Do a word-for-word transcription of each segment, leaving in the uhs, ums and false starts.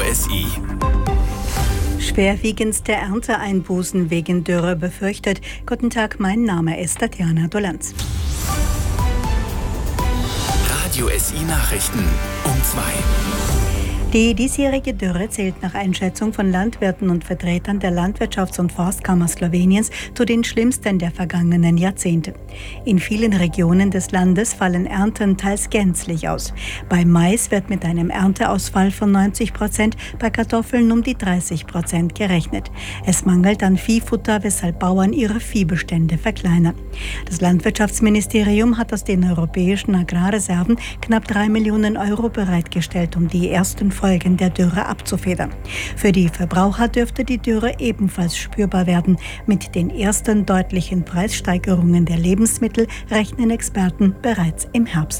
S I. Schwerwiegendste Ernteeinbußen wegen Dürre befürchtet. Guten Tag, mein Name ist Tatjana Dolanz. Radio S I Nachrichten um zwei. Die diesjährige Dürre zählt nach Einschätzung von Landwirten und Vertretern der Landwirtschafts- und Forstkammer Sloweniens zu den schlimmsten der vergangenen Jahrzehnte. In vielen Regionen des Landes fallen Ernten teils gänzlich aus. Bei Mais wird mit einem Ernteausfall von neunzig Prozent, bei Kartoffeln um die dreißig Prozent gerechnet. Es mangelt an Viehfutter, weshalb Bauern ihre Viehbestände verkleinern. Das Landwirtschaftsministerium hat aus den europäischen Agrarreserven knapp drei Millionen Euro bereitgestellt, um die ersten Folgen der Dürre abzufedern. Für die Verbraucher dürfte die Dürre ebenfalls spürbar werden. Mit den ersten deutlichen Preissteigerungen der Lebensmittel rechnen Experten bereits im Herbst.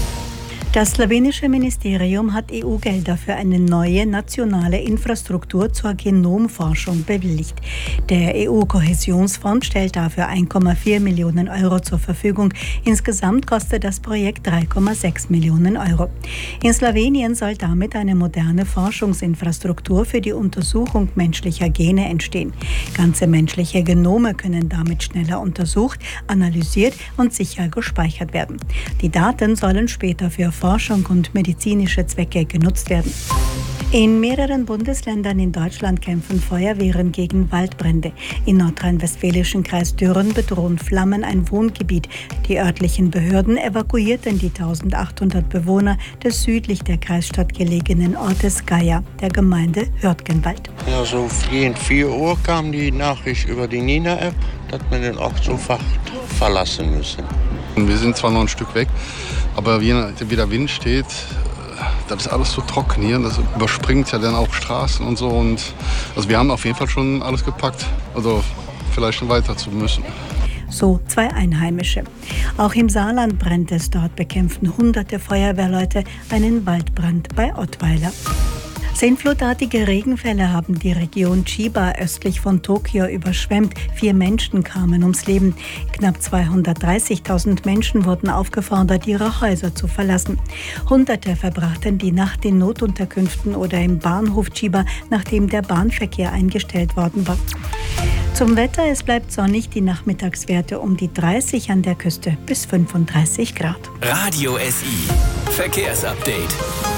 Das slowenische Ministerium hat E U-Gelder für eine neue nationale Infrastruktur zur Genomforschung bewilligt. Der E U-Kohäsionsfonds stellt dafür ein Komma vier Millionen Euro zur Verfügung. Insgesamt kostet das Projekt drei Komma sechs Millionen Euro. In Slowenien soll damit eine moderne Forschungsinfrastruktur für die Untersuchung menschlicher Gene entstehen. Ganze menschliche Genome können damit schneller untersucht, analysiert und sicher gespeichert werden. Die Daten sollen später für Forschung und medizinische Zwecke genutzt werden. In mehreren Bundesländern in Deutschland kämpfen Feuerwehren gegen Waldbrände. Im nordrhein-westfälischen Kreis Dürren bedrohen Flammen ein Wohngebiet. Die örtlichen Behörden evakuierten die eintausendachthundert Bewohner des südlich der Kreisstadt gelegenen Ortes Gaya, der Gemeinde Hörtgenwald. Ja, so gegen vier Uhr kam die Nachricht über die Nina-App, dass wir den Ort sofort verlassen müssen. Wir sind zwar noch ein Stück weg, aber wie, wie der Wind steht, das ist alles so trocken hier. Das überspringt ja dann auch Straßen und so. Und also wir haben auf jeden Fall schon alles gepackt, also vielleicht weiter zu müssen. So zwei Einheimische. Auch im Saarland brennt es. Dort bekämpfen hunderte Feuerwehrleute einen Waldbrand bei Ottweiler. Sintflutartige Regenfälle haben die Region Chiba östlich von Tokio überschwemmt. Vier Menschen kamen ums Leben. Knapp zweihundertdreißigtausend Menschen wurden aufgefordert, ihre Häuser zu verlassen. Hunderte verbrachten die Nacht in Notunterkünften oder im Bahnhof Chiba, nachdem der Bahnverkehr eingestellt worden war. Zum Wetter, es bleibt sonnig, die Nachmittagswerte um die dreißig, an der Küste bis fünfunddreißig Grad. Radio S I Verkehrsupdate.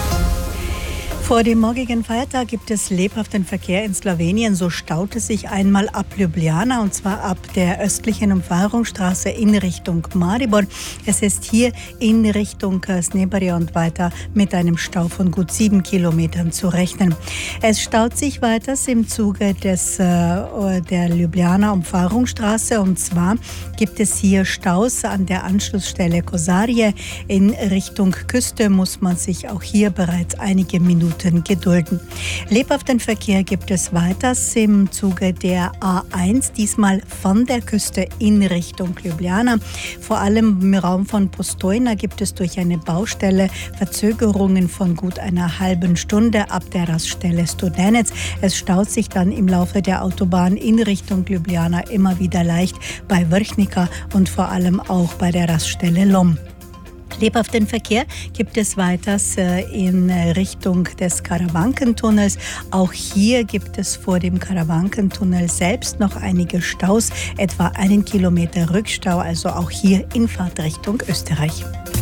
Vor dem morgigen Feiertag gibt es lebhaften Verkehr in Slowenien. So staute sich einmal ab Ljubljana, und zwar ab der östlichen Umfahrungsstraße in Richtung Maribor. Es ist hier in Richtung Sneberje und weiter mit einem Stau von gut sieben Kilometern zu rechnen. Es staut sich weiter im Zuge des, äh, der Ljubljana Umfahrungsstraße, und zwar gibt es hier Staus an der Anschlussstelle Kozarje. In Richtung Küste muss man sich auch hier bereits einige Minuten gedulden. Lebhaften Verkehr gibt es weiter im Zuge der A eins, diesmal von der Küste in Richtung Ljubljana. Vor allem im Raum von Postojna gibt es durch eine Baustelle Verzögerungen von gut einer halben Stunde ab der Raststelle Studenec. Es staut sich dann im Laufe der Autobahn in Richtung Ljubljana immer wieder leicht bei Vrhnica und vor allem auch bei der Raststelle Lom. Lebhaften Verkehr gibt es weiters in Richtung des Karawankentunnels. Auch hier gibt es vor dem Karawankentunnel selbst noch einige Staus, etwa einen Kilometer Rückstau, also auch hier in Fahrtrichtung Österreich.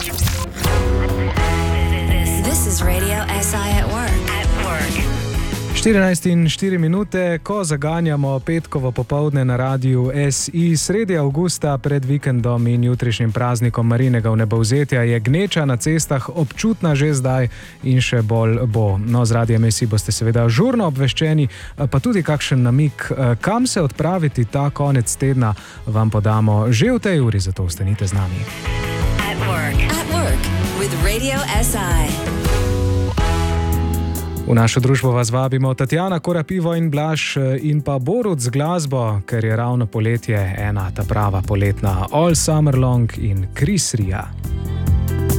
This is Radio S I at work. At work. štirinajst in štiri minute, ko zaganjamo petkovo popoldne na Radiu S I. Sredi avgusta pred vikendom in jutrišnjim praznikom Marinega vnebovzetja je gneča na cestah občutna že zdaj in še bolj bo. No, z Radiem S I boste seveda žurno obveščeni, pa tudi kakšen namik, kam se odpraviti ta konec tedna, vam podamo že v tej uri, zato ostanite z nami. At work. At work with Radio S I. V našo družbo vas vabimo Tatjana Korapivo in Blaž in pa Borut z glasbo, ker je ravno poletje, ena ta prava poletna All Summer Long in Chris Ria.